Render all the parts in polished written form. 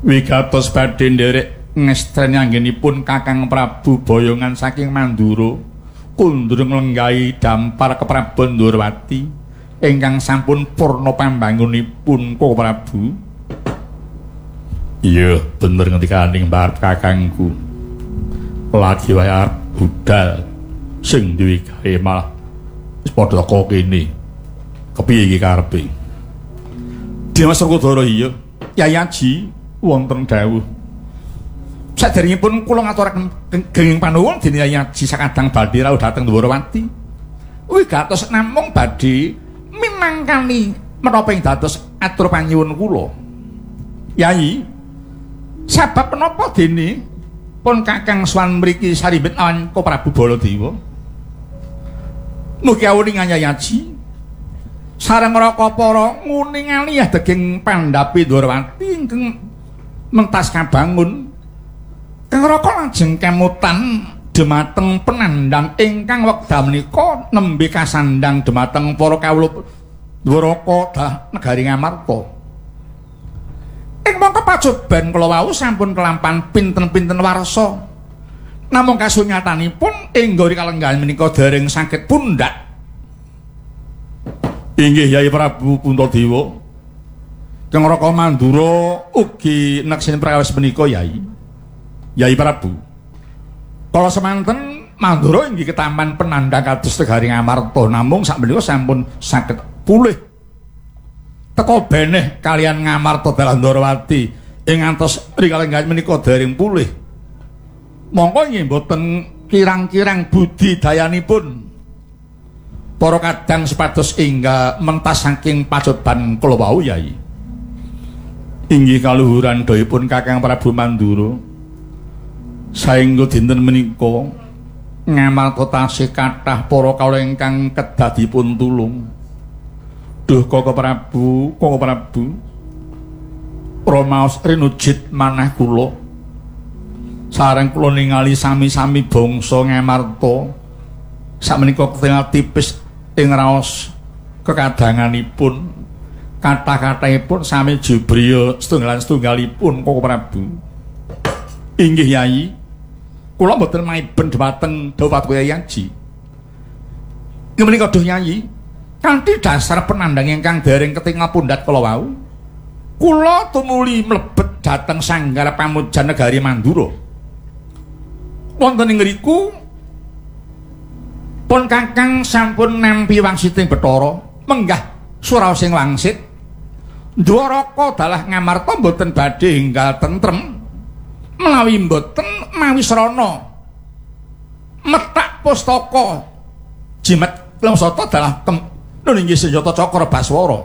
wigatos badhe nderek ngestren anggenipun Kakang Prabu Boyongan saking Mandura kundrung lenggahi dampar keprabon Ndorowati ingkang sampun purna pambangunipun Koko Prabu. Iya, bener ngendikaning mbarep kakangku. Lagi wae arep budal sing duwe gawe malah wis padha kok kene. Kepiye iki karepe? Dimas Werkudara iya, Kyai Aji wonten dawuh. Saderengipun kula ngaturaken genging panuwun dening Kyai Aji sakadang badhe rawuh dhateng Ndorowati. Wigatos namung badhe minangkani menapa ing dados atur panyuwun kula. Yai, sebab menapa dene pun Kakang Swan mriki sarimbit awan Ko Prabu Baladewa? Mugi awuning Kyai Aji sareng raka para nguningali daging pandhapi Ndorowati ingkang mentas kabangun. Kang Raka lajeng kemutan dhumateng penandang ingkang wekdal menika nembe kasandang dhumateng para kawula Dwaraka dah negari Ngamarta. Ing mangka pacoban kula wau sampun kelampahan pinten-pinten warsa. Namung kasunyatanipun enggori kalenggahan menika dereng saged pundhak. Inggih Yai Prabu Puntadewa. Kang Raka Mandura ugi neksin prakawis menika Yai. Yai Prabu. Kala semanten Mandura inggih ketaman penandang kados negari Ngamarta, namung sakmenika sampun saged pulih teka beneh kalian Ngamarta dalan Ndorowati ing ngantos rikalenggahan menika dereng pulih. Mongko inggih mboten kirang-kirang budidayanipun para kadang sepados ingga mentas saking pacoban kula wau Yai. Inggih kaluhuran dayipun Kakang Prabu Mandura. Saengga dinten menika Ngamarta tasih kathah para kawula ingkang kedah dipun tulung. Duh Koko Prabu, Romaos rinujit manah kula. Sareng kula ningali sami-sami bangsa Ngamarta sakmenika ketingal tipis ing raos kekadanganipun. Kathah-kathahipun sami jubriya setunggal-setunggalipun Koko Prabu. Inggih Yai, kula mboten maiben dhumateng dawuh Kyai Aji. Inggih menika duh Yai, kanthi dasar penandang ingkang dereng ketingal pundhat kula wau, kula tumuli mlebet dhateng sanggar pamujan negari Mandura. Wonten ing ngriku pun Kakang sampun nampi wangsiting Bathara menggah suraos sing wangsit. Dwaraka dalah Ngamarta mboten badhe enggal tentrem menawi mboten mawi srana metak pustaka jimat Langsata dalah nuninggi senjata cakra Baswara.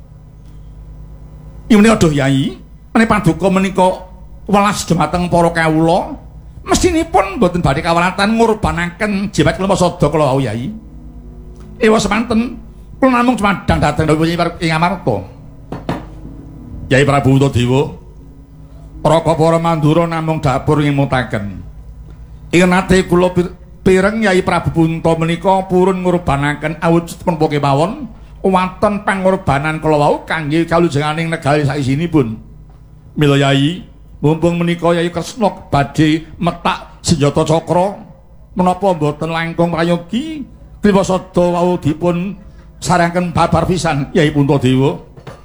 Ing menika Duh Yai, menawi paduka menika welas dhumateng para kawula, mestinipun boten badhe kawelatan ngurbanaken jimat Langsata kula wau Yai. Ewa semanten kula namung cumadang dhateng ing Ngamarta. Yai Prabu Puntadewa, Raka para Mandura namung dapur ngimutaken. Ing nate kula pireng Yai Prabu Punta menika purun ngurbanaken awujudipun kemawon wonten pangorbanan kala wau kangge kalujenganing negari saisinipun. Mila Yai, mumpung menika Yai Kresna badhe metak senjata cakra, menapa mboten langkung prayogi Kriwasada wau dipun sarangaken babar pisan Yai Puntadewa.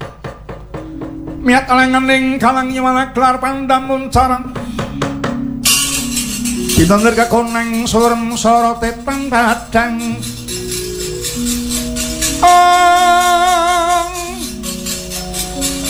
Miat alanganing kalang nyawala kelar pandamun carang Dinongger kakoneng surem sorote pang badang